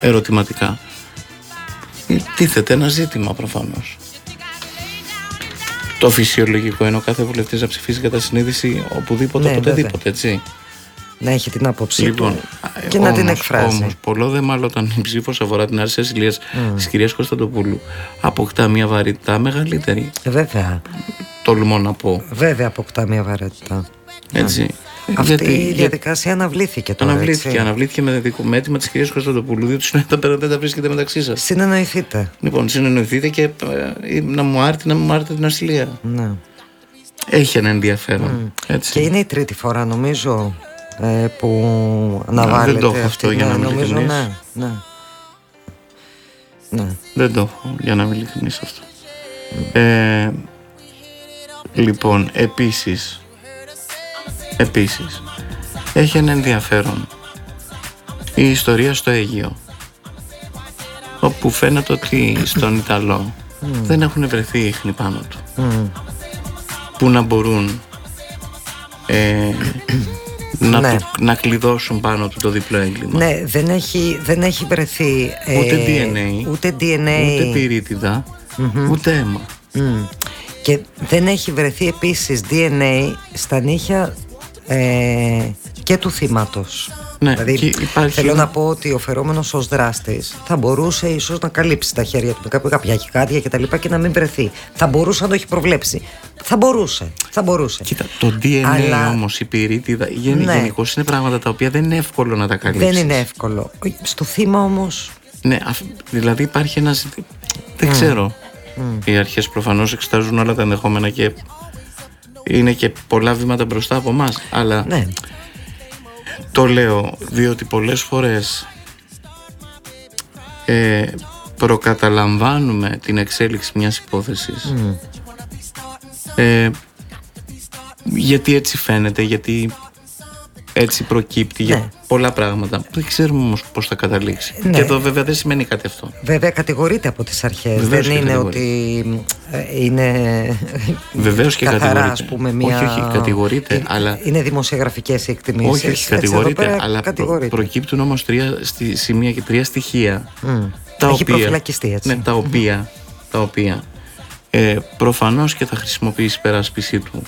ερωτηματικά. Τίθεται ένα ζήτημα προφανώς. Το φυσιολογικό είναι ο κάθε βουλευτής να ψηφίσει κατά συνείδηση οπουδήποτε, οποτεδήποτε, έτσι. Να έχει την άποψή λοιπόν, του και να την εκφράζει. Όμως, πολλό δε μάλλον όταν η ψήφος αφορά την άρση ασυλίας της κυρίας Κωνσταντοπούλου, αποκτά μια βαρύτητα μεγαλύτερη. Βέβαια. Τολμώ να πω. Βέβαια αποκτά μια βαρύτητα. Έτσι. Αυτή η διαδικασία αναβλήθηκε τώρα. Αναβλήθηκε με αίτημα της κυρίας Κωνσταντοπούλου, διότι σου δεν τα βρίσκεται μεταξύ σας. Συνεννοηθείτε. Λοιπόν, συνεννοηθείτε και να μου άρετε την ασυλία. Ναι. Έχει ένα ενδιαφέρον. Έτσι. Και είναι η τρίτη φορά, νομίζω, που αναβάλλεται. Δεν το έχω αυτό για να μην ειλικρινής. Ναι. Δεν το έχω για να μην ειλικρινής αυτό. Λοιπόν, επίσης έχει ένα ενδιαφέρον η ιστορία στο Αίγυο, όπου φαίνεται ότι στον Ιταλό δεν έχουν βρεθεί ίχνη πάνω του που να μπορούν να κλειδώσουν πάνω του το διπλό έγκλημα. Ναι, δεν έχει βρεθεί ούτε DNA, ούτε πυρίτιδα, ούτε αίμα. Και δεν έχει βρεθεί επίσης DNA στα νύχια και του θύματος. Ναι, δηλαδή θέλω να πω ότι ο φερόμενος ως δράστης θα μπορούσε ίσως να καλύψει τα χέρια του με κάποια χικάδια και τα λοιπά και να μην βρεθεί. Θα μπορούσε να το έχει προβλέψει. Θα μπορούσε. Κοίτα, το DNA όμως, η πυρίτιδα γενικώς είναι πράγματα τα οποία δεν είναι εύκολο να τα καλύψεις. Δεν είναι εύκολο. Στο θύμα όμως. Ναι, δηλαδή υπάρχει ένα ζήτημα. Δεν ξέρω. Οι αρχές προφανώς εξετάζουν όλα τα ενδεχόμενα και είναι και πολλά βήματα μπροστά από εμάς. Αλλά το λέω διότι πολλές φορές προκαταλαμβάνουμε την εξέλιξη μιας υπόθεσης γιατί έτσι φαίνεται, γιατί έτσι προκύπτει για πολλά πράγματα. Δεν ξέρουμε όμως πώς θα καταλήξει. Και εδώ βέβαια δεν σημαίνει κάτι αυτό. Βέβαια κατηγορείται από τις αρχές. Δεν είναι ότι είναι βεβαίως και καθαρά, ας πούμε, όχι κατηγορείται, αλλά είναι δημοσιογραφικές εκτιμήσεις. Όχι κατηγορείται, αλλά προκύπτουν όμως τρία στοιχεία Έχει προφυλακιστεί, έτσι. Ναι, τα οποία προφανώς και θα χρησιμοποιήσει υπεράσπιση του.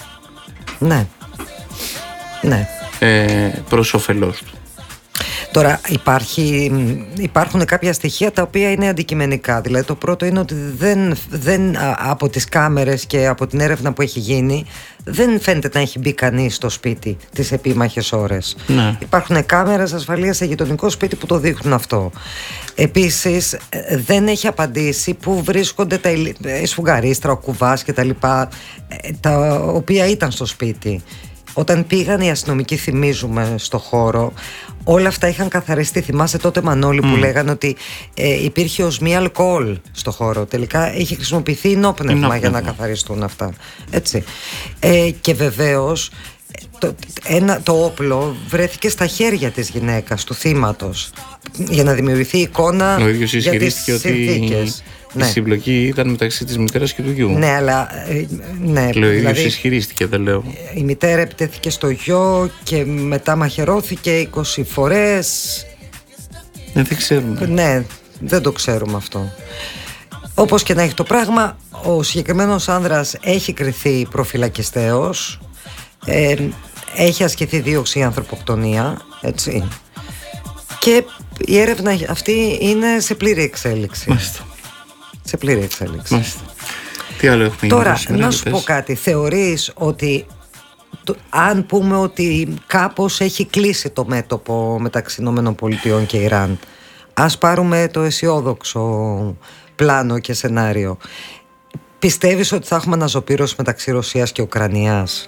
Ναι. Προς όφελός του. Τώρα υπάρχουν κάποια στοιχεία τα οποία είναι αντικειμενικά. Δηλαδή το πρώτο είναι ότι δεν από τις κάμερες και από την έρευνα που έχει γίνει δεν φαίνεται να έχει μπει κανείς στο σπίτι τις επίμαχες ώρες. Υπάρχουν κάμερες ασφαλείας σε γειτονικό σπίτι που το δείχνουν αυτό. Επίσης δεν έχει απαντήσει που βρίσκονται τα σφουγγαρίστρα, ο κουβάς και τα λοιπά, τα οποία ήταν στο σπίτι. Όταν πήγαν οι αστυνομικοί, θυμίζουμε, στο χώρο, όλα αυτά είχαν καθαριστεί. Θυμάσαι τότε, Μανώλη, που λέγανε ότι υπήρχε οσμή αλκοόλ στο χώρο. Τελικά είχε χρησιμοποιηθεί ενόπνευμα για να καθαριστούν αυτά. Έτσι. Και βεβαίως το όπλο βρέθηκε στα χέρια της γυναίκας, του θύματος, για να δημιουργηθεί εικόνα για τις συνθήκες. Η συμπλοκή ήταν μεταξύ της μητέρας και του γιου. Ναι, αλλά. Λέω, ο ίδιος ισχυρίστηκε, δεν λέω. Η μητέρα επιτέθηκε στο γιο και μετά μαχαιρώθηκε 20 φορές. Δεν ξέρουμε. Ναι, δεν το ξέρουμε αυτό. Όπως και να έχει το πράγμα, ο συγκεκριμένος άνδρας έχει κριθεί προφυλακιστέος. Έχει ασκηθεί δίωξη για ανθρωποκτονία, έτσι. Και η έρευνα αυτή είναι σε πλήρη εξέλιξη. Μάλιστα. Σε πλήρη εξέλιξη. Μάλιστα. Τι άλλο έχουμε? Τώρα, να σου πω κάτι. Θεωρείς ότι αν πούμε ότι κάπως έχει κλείσει το μέτωπο μεταξύ ΗΠΑ και Ιράν, ας πάρουμε το αισιόδοξο πλάνο και σενάριο, πιστεύεις ότι θα έχουμε αναζωπήρωση μεταξύ Ρωσίας και Ουκρανίας?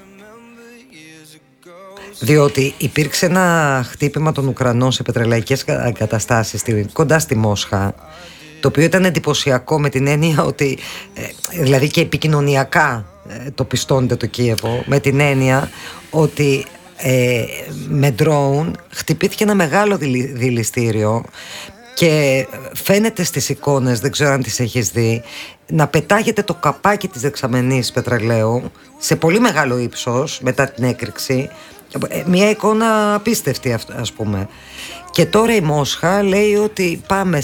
Διότι υπήρξε ένα χτύπημα των Ουκρανών σε πετρελαϊκές εγκαταστάσεις κοντά στη Μόσχα, το οποίο ήταν εντυπωσιακό με την έννοια ότι, δηλαδή και επικοινωνιακά το πιστώνεται το Κίεβο, με την έννοια ότι με drone χτυπήθηκε ένα μεγάλο δηληστήριο και φαίνεται στις εικόνες, δεν ξέρω αν τις έχεις δει, να πετάγεται το καπάκι της δεξαμενής πετρελαίου σε πολύ μεγάλο ύψος μετά την έκρηξη, Μια εικόνα απίστευτη, ας πούμε. Και τώρα η Μόσχα λέει ότι πάμε